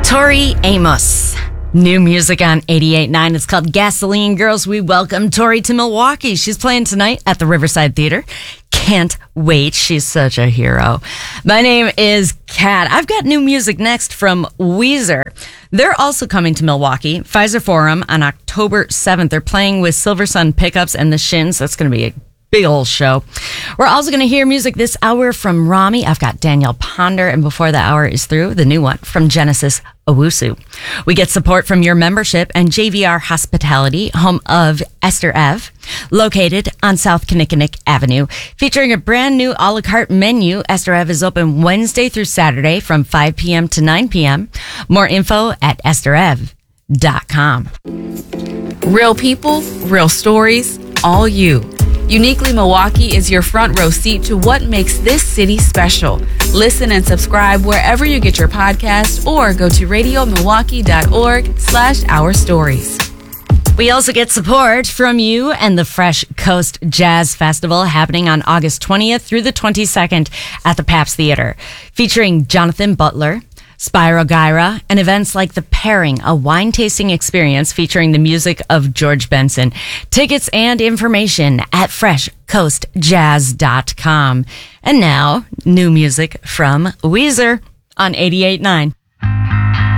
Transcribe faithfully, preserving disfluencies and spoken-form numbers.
Tori Amos. New music on eighty-eight point nine. It's called Gasoline Girls. We welcome Tori to Milwaukee. She's playing tonight at the Riverside Theater. Can't wait. She's such a hero. My name is Kat. I've got new music next from Weezer. They're also coming to Milwaukee, Pfizer Forum on October seventh. They're playing with Silver Sun Pickups and the Shins. That's going to be a big old show. We're also going to hear music this hour from Rami. I've got Danielle Ponder, and before the hour is through, the new one from Genesis Owusu. We get support from your membership and J V R Hospitality, home of Esther Ave, located on South Kinnickinnick Avenue, featuring a brand new a la carte menu. Esther Ave is open Wednesday through Saturday from five p.m. to nine p.m. More info at esther ave dot com. Real people, real stories, all you. Uniquely Milwaukee is your front row seat to what makes this city special. Listen and subscribe wherever you get your podcast or go to radio milwaukee dot org slash our stories. We also get support from you and the Fresh Coast Jazz Festival happening on August twentieth through the twenty-second at the Pabst Theater, featuring Jonathan Butler, Spyro Gyra, and events like The Pairing, a wine tasting experience featuring the music of George Benson. Tickets and information at fresh coast jazz dot com. And now, new music from Weezer on eighty-eight point nine.